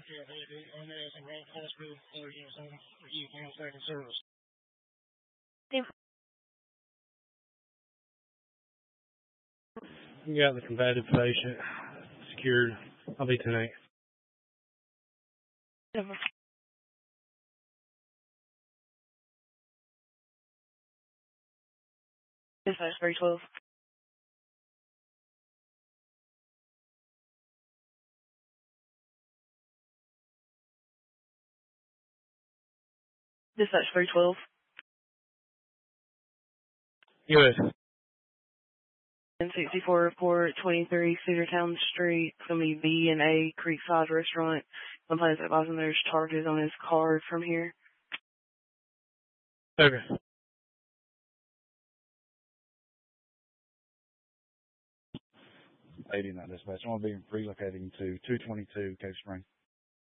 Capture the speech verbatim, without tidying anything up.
You got the combative patient secured. I'll be tonight. Dispatch three twelve. Dispatch three twelve. Good. And sixty-four report, twenty-three Cedartown Street. It's going to be B and A Creekside Restaurant. Somebody's advising there's charges on his card from here. Okay. eighty-nine dispatch. I'm going to be relocating to two twenty-two Cave Spring.